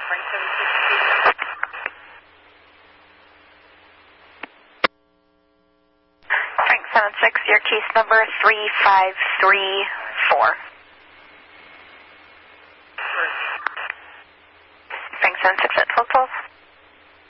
Frank 76, your case number 3534. Frank 76 at 1212.